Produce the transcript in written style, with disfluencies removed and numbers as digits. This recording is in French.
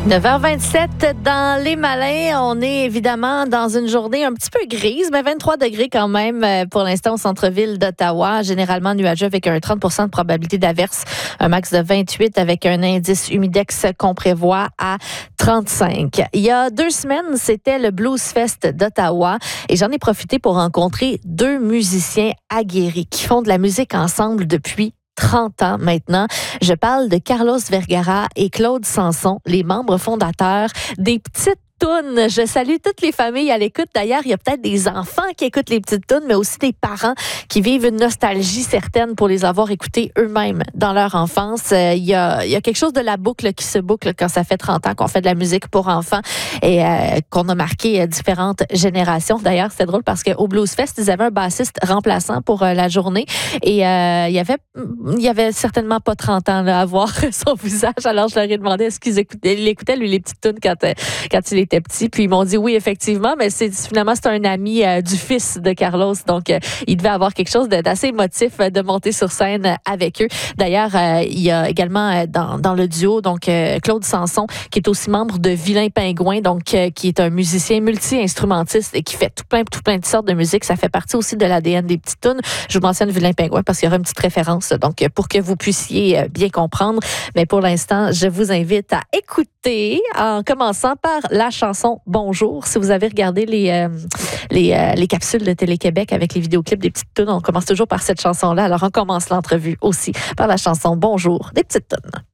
9h27 dans Les Malins. On est évidemment dans une journée un petit peu grise, mais 23 degrés quand même pour l'instant au centre-ville d'Ottawa. Généralement nuageux avec un 30 de probabilité d'averse. Un max de 28 avec un indice humidex qu'on prévoit à 35. Il y a 2 semaines, c'était le Blues Fest d'Ottawa et j'en ai profité pour rencontrer 2 musiciens aguerris qui font de la musique ensemble depuis 30 ans maintenant. Je parle de Carlos Vergara et Claude Sanson, les membres fondateurs des Petites Tounes. Je salue toutes les familles à l'écoute. D'ailleurs, il y a peut-être des enfants qui écoutent les Petites Tounes, mais aussi des parents qui vivent une nostalgie certaine pour les avoir écoutées eux-mêmes dans leur enfance. Il y a quelque chose de la boucle qui se boucle quand ça fait 30 ans qu'on fait de la musique pour enfants et qu'on a marqué différentes générations. D'ailleurs, c'est drôle parce qu'au Blues Fest, ils avaient un bassiste remplaçant pour la journée et il y avait certainement pas 30 ans là, à voir son visage. Alors, je leur ai demandé est-ce qu'ils écoutaient lui, les Petites Tounes quand il était petit, puis ils m'ont dit oui, effectivement, mais finalement, c'est un ami du fils de Carlos, donc il devait avoir quelque chose d'assez émotif de monter sur scène avec eux. D'ailleurs, il y a également dans le duo, donc Claude Sanson, qui est aussi membre de Vilain Pingouin, donc qui est un musicien multi-instrumentiste et qui fait tout plein de sortes de musique. Ça fait partie aussi de l'ADN des Petites Tounes. Je vous mentionne Vilain Pingouin parce qu'il y aura une petite référence, donc pour que vous puissiez bien comprendre. Mais pour l'instant, je vous invite à écouter en commençant par la chanson Bonjour. Si vous avez regardé les capsules de Télé-Québec avec les vidéoclips des Petites Tounes, on commence toujours par cette chanson-là. Alors, on commence l'entrevue aussi par la chanson Bonjour des Petites Tounes.